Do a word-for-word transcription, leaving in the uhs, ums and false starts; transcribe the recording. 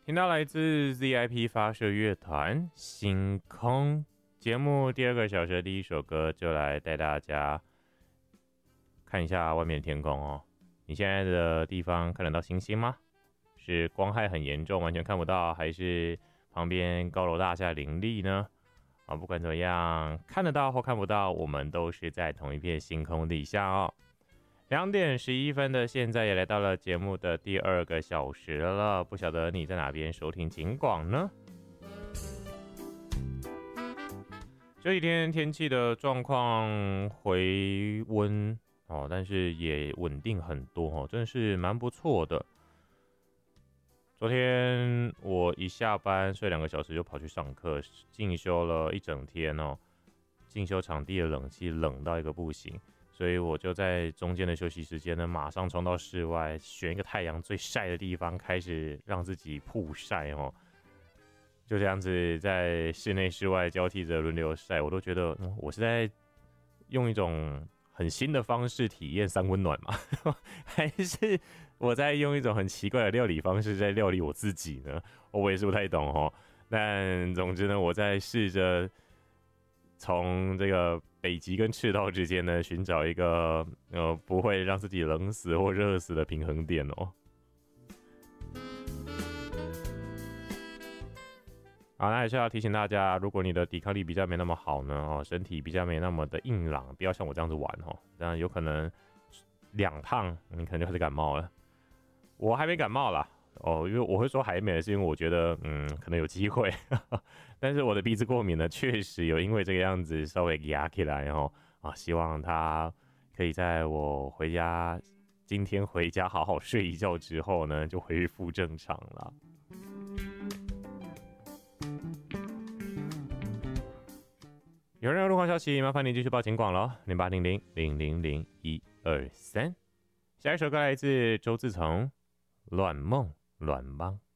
听到来自 Z I P 发射乐团星空节目第二个小时的第一首歌，就来带大家看一下外面的天空哦。你现在的地方看得到星星吗？是光害很严重完全看不到，还是旁边高楼大厦林立呢？啊，不管怎么样，看得到或看不到，我们都是在同一片星空底下哦。两点十一分的现在也来到了节目的第二个小时了，不晓得你在哪边收听警广呢？这几天天气的状况回温哦，但是也稳定很多哦，真的是蛮不错的。昨天我一下班睡两个小时就跑去上课，进修了一整天哦。进修场地的冷气冷到一个不行，所以我就在中间的休息时间呢，马上冲到室外，选一个太阳最晒的地方，开始让自己曝晒哦。就这样子在室内室外交替着轮流晒，我都觉得、嗯、我是在用一种很新的方式体验三温暖嘛，还是我在用一种很奇怪的料理方式在料理我自己呢？我也是不太懂哦。但总之呢，我在试着从这个北极跟赤道之间呢，寻找一个呃不会让自己冷死或热死的平衡点哦。好，那还是要提醒大家，如果你的抵抗力比较没那么好呢，哦，身体比较没那么的硬朗，不要像我这样子玩哦，这样有可能两趟你可能就开始感冒了。我还没感冒啦，哦，因为我会说还没，是因为我觉得嗯可能有机会，但是我的鼻子过敏呢，确实有因为这个样子稍微压起来哦，啊，希望它可以在我回家今天回家好好睡一觉之后呢，就恢复正常了。有任何路况消息，麻烦你继续报警广咯，零八零零零零零一二三。下一首歌来自周自从，《乱梦乱梦》。